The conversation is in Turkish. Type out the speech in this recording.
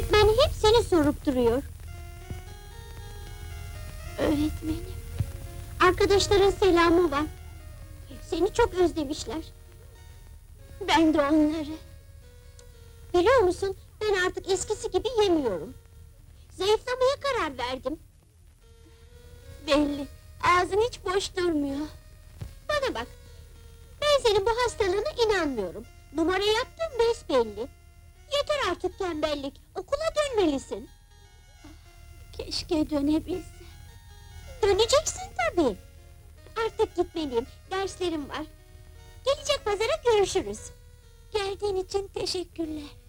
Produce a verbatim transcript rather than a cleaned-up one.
Öğretmen hep seni sorup duruyor. Öğretmenim. Arkadaşların selamı var. Seni çok özlemişler. Ben de onları. Biliyor musun, ben artık eskisi gibi yemiyorum. Zayıflamaya karar verdim. Belli, ağzın hiç boş durmuyor. Bana bak, ben senin bu hastalığına inanmıyorum. Numara yaptın besbelli. Yeter artık tembellik, okula dönmelisin. Keşke dönebilsem. Döneceksin tabii. Artık gitmeliyim, derslerim var. Gelecek pazara görüşürüz. Geldiğin için teşekkürler.